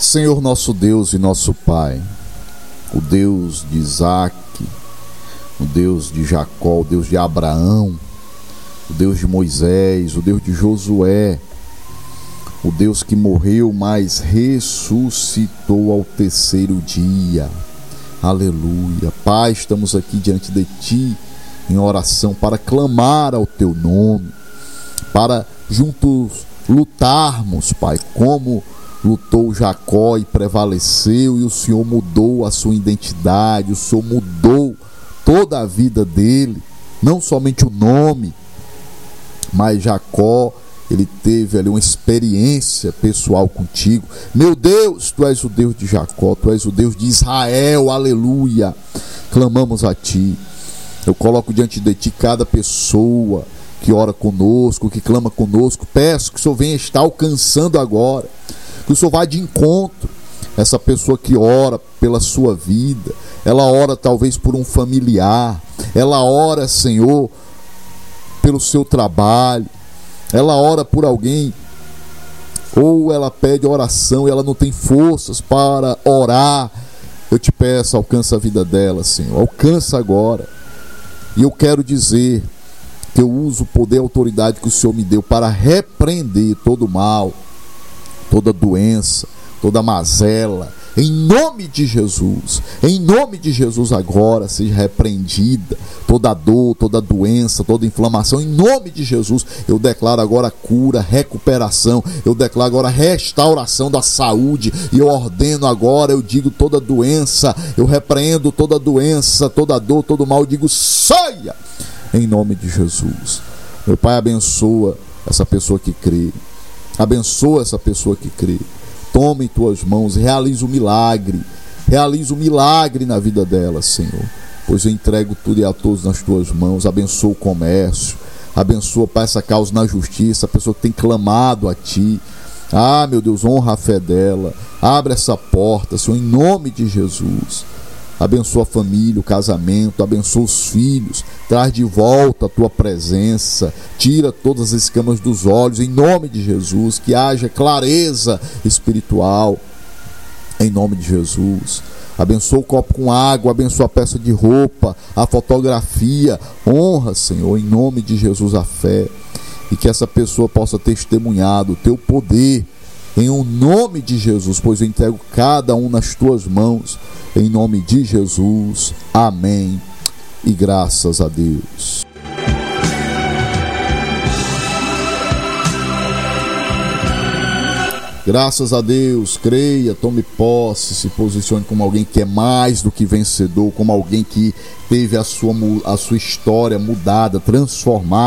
Senhor nosso Deus e nosso Pai, o Deus de Isaac, o Deus de Jacó, o Deus de Abraão, o Deus de Moisés, o Deus de Josué, o Deus que morreu, mas ressuscitou ao terceiro dia. Aleluia. Pai, estamos aqui diante de Ti em oração para clamar ao Teu nome, para juntos lutarmos, Pai, como lutou Jacó e prevaleceu, e o Senhor mudou a sua identidade, o Senhor mudou toda a vida dele, não somente o nome, mas Jacó, ele teve ali uma experiência pessoal contigo. Meu Deus, Tu és o Deus de Jacó, Tu és o Deus de Israel, aleluia. Clamamos a Ti. Eu coloco diante de Ti cada pessoa que ora conosco, que clama conosco. Peço que o Senhor venha estar alcançando agora, que o Senhor vá de encontro essa pessoa que ora pela sua vida. Ela ora talvez por um familiar, ela ora, Senhor, pelo seu trabalho, ela ora por alguém, ou ela pede oração e ela não tem forças para orar. Eu te peço, alcança a vida dela, Senhor, alcança agora. E eu quero dizer que eu uso o poder e a autoridade que o Senhor me deu para repreender todo mal, toda doença, toda mazela, em nome de Jesus. Em nome de Jesus agora seja repreendida toda dor, toda doença, toda inflamação. Em nome de Jesus eu declaro agora cura, recuperação, eu declaro agora restauração da saúde, e eu ordeno agora, eu digo toda doença, eu repreendo toda doença, toda dor, todo mal, eu digo saia em nome de Jesus. Meu Pai, abençoa essa pessoa que crê, abençoa essa pessoa que crê. Toma em Tuas mãos, realiza o milagre na vida dela, Senhor, pois eu entrego tudo e a todos nas Tuas mãos. Abençoa o comércio, abençoa, Pai, essa causa na justiça, a pessoa que tem clamado a Ti. Meu Deus, honra a fé dela, abre essa porta, Senhor, em nome de Jesus. Abençoa a família, o casamento, abençoa os filhos, traz de volta a Tua presença, tira todas as escamas dos olhos, em nome de Jesus, que haja clareza espiritual, em nome de Jesus. Abençoa o copo com água, abençoa a peça de roupa, a fotografia, honra, Senhor, em nome de Jesus, a fé, e que essa pessoa possa testemunhar do Teu poder, em o nome de Jesus, pois eu entrego cada um nas Tuas mãos, em nome de Jesus, amém, e graças a Deus. Graças a Deus, creia, tome posse, se posicione como alguém que é mais do que vencedor, como alguém que teve a sua história mudada, transformada.